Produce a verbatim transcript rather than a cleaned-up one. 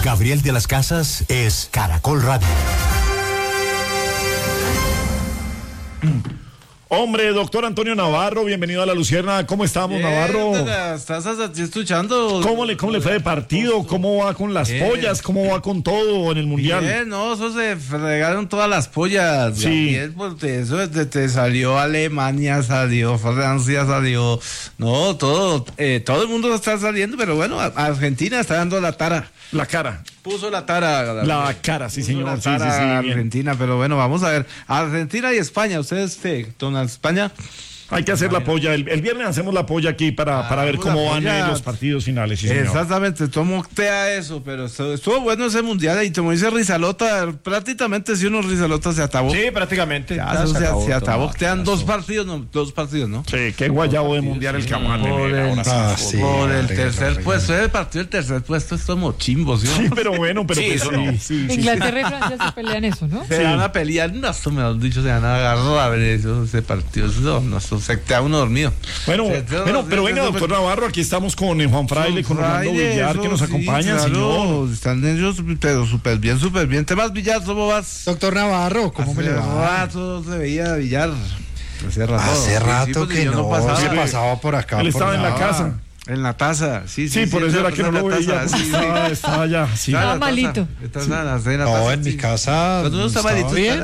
Gabriel de las Casas es Caracol Radio. Hombre, doctor Antonio Navarro, bienvenido a La Lucierna. ¿Cómo estamos, Bien, Navarro? ¿Estás escuchando? ¿Cómo le, cómo le fue de partido? ¿Cómo va con las Bien. pollas? ¿Cómo va con todo en el Mundial? Bien, no, eso se fregaron todas las pollas. Sí. Gabriel, pues, te- eso te, te salió Alemania, salió Francia, salió... No, todo, eh, todo el mundo está saliendo, pero bueno, a- Argentina está dando la tara. La cara. Puso la tara. Gabriel. La cara, sí, Puso señor. la Sí, tara sí, sí, a bien. Argentina, pero bueno, vamos a ver. Argentina y España, ustedes, ¿qué? ¿Don España? Hay que hacer la polla. El, el viernes hacemos la polla aquí para, Ah, para ver hagamos cómo la van polla. eh, los partidos finales. Sí, señor. Exactamente, tomo tea eso, pero estuvo, estuvo bueno ese mundial y como dice Rizalota, prácticamente si uno Rizalota se acabó. Sí, prácticamente. Ya, Ya eso se se, acabó se acabó, todo. quedan dos partidos, no, dos partidos, ¿no? Sí, qué guayabo de mundial el que vamos a Por tener el, ahora sí. Ah, sí, por el regalo, tercer regalo. puesto, el partido del tercer puesto es como chimbo, ¿sí? Sí, pero bueno, pero Sí, pues eso sí, no. sí, sí. Inglaterra y Francia se pelean eso, ¿no? Se van a pelear, no, esto me lo han dicho, se van a agarrar a ver eso, ese partido, eso, no, eso se queda uno dormido. Bueno, Se- se- bueno, pero se- venga, se- doctor Navarro, aquí estamos con eh, Juan Fraile, con Orlando Fraile, Villar, eso que nos sí, acompaña, claro, señor. están ellos, pero súper bien, súper bien. Temas Villar, ¿cómo vas? Doctor Navarro, ¿cómo me Hace le va? rato se veía Villar. Hace rato. Hace Sí, rato sí, porque que yo no, pasaba. se pasaba por acá. Él por estaba en la nada. casa. En la taza, sí, sí. Sí, por eso era que no lo en la veía, taza, porque sí, estaba, sí. estaba allá. Sí. Estaba Estaba en la taza, malito. estaba en la- en la No, taza, en sí. mi casa. Cuando uno está estaba malito, bien.